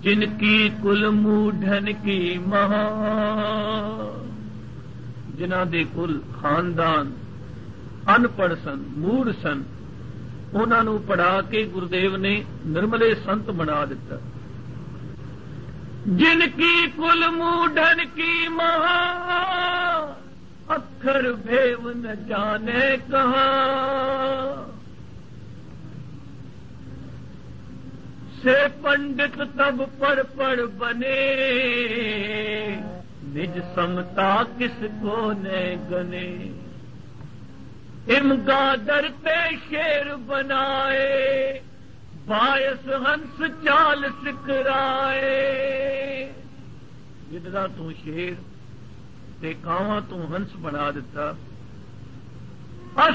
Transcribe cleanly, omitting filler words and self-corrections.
जिनकी कुल मूढ़न की महा, जिन्हां दे कुल खानदान अनपढ़ सन, मूढ़ सन, उन्हां नूं पढ़ा के गुरुदेव ने निर्मले संत बना दिता। जिनकी कुल मूढ़न की महा, अक्षर भेव न जाने कहां, से पंडित तब पढ़ बने, निज समता किसको न गने। इमगादर पे शेर बनाए, बायस हंस चाल सिकराए। जिदा तू शेर ते कावां तू हंस बना दिता।